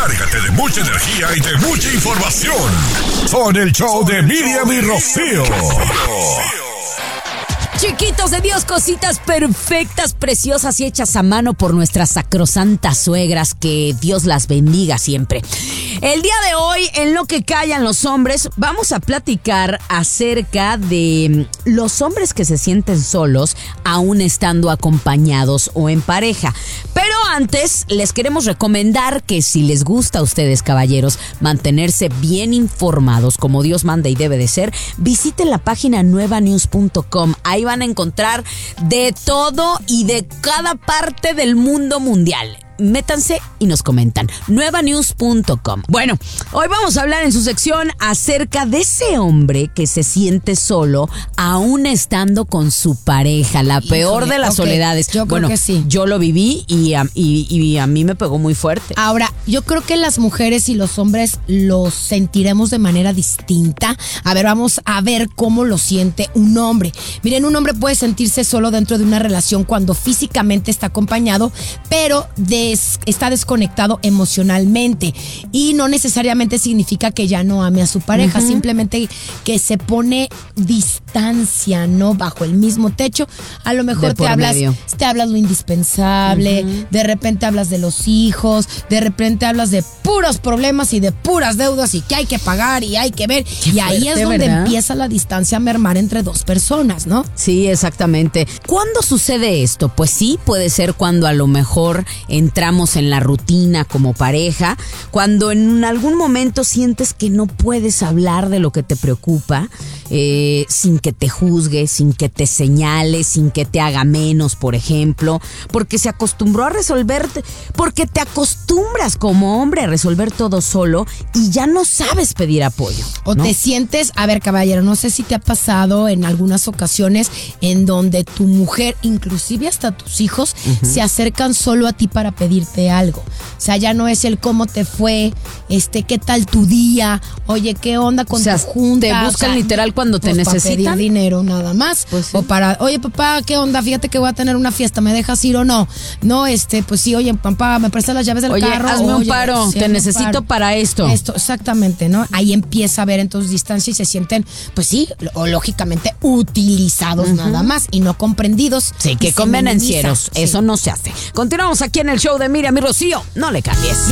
Cárgate de mucha energía y de mucha información. Con el show de Miriam y Rocío. Chiquitos de Dios, cositas perfectas, preciosas y hechas a mano por nuestras sacrosantas suegras. Que Dios las bendiga siempre. El día de hoy, en Lo que callan los hombres, vamos a platicar acerca de los hombres que se sienten solos, aún estando acompañados o en pareja. Pero antes, les queremos recomendar que si les gusta a ustedes, caballeros, mantenerse bien informados como Dios manda y debe de ser, visiten la página nuevanews.com. Ahí van a encontrar de todo y de cada parte del mundo mundial. Métanse y nos comentan. nuevanews.com. Bueno, hoy vamos a hablar en su sección acerca de ese hombre que se siente solo aún estando con su pareja. La peor de las soledades. Yo creo que sí. Yo lo viví y a mí me pegó muy fuerte. Ahora, yo creo que las mujeres y los hombres lo sentiremos de manera distinta. A ver, vamos a ver cómo lo siente un hombre. Miren, un hombre puede sentirse solo dentro de una relación cuando físicamente está acompañado, pero está desconectado emocionalmente, y no necesariamente significa que ya no ame a su pareja, simplemente que se pone distancia, ¿no? Bajo el mismo techo. A lo mejor te hablas lo indispensable, de repente hablas de los hijos, de repente hablas de puros problemas y de puras deudas y que hay que pagar y hay que ver. Y ahí es donde empieza la distancia a mermar entre dos personas, ¿no? Sí, exactamente. ¿Cuándo sucede esto? Pues sí, puede ser cuando a lo mejor entramos en la rutina como pareja, cuando en algún momento sientes que no puedes hablar de lo que te preocupa, sin que te juzgue, sin que te señale, sin que te haga menos, por ejemplo, porque se acostumbró a resolver, porque te acostumbras como hombre a resolver todo solo y ya no sabes pedir apoyo, ¿no? O te sientes, a ver, caballero, no sé si te ha pasado en algunas ocasiones en donde tu mujer, inclusive hasta tus hijos, se acercan solo a ti para pedirte algo. O sea, ya no es el cómo te fue, qué tal tu día, oye, qué onda con tu junta. Te buscan literal cuando te necesitan. Para pedir dinero nada más. Pues sí. O para, oye, papá, qué onda, fíjate que voy a tener una fiesta, ¿me dejas ir o no? No, pues sí, oye, papá, me prestas las llaves del carro. Hazme un paro, te necesito para esto. Exactamente, ¿no? Ahí empieza a haber entonces distancia y se sienten, pues sí, o lógicamente utilizados nada más y no comprendidos. Sí, que convenencieros. Eso no se hace. Continuamos aquí en el show de Miriam y Rocío. No le cambies.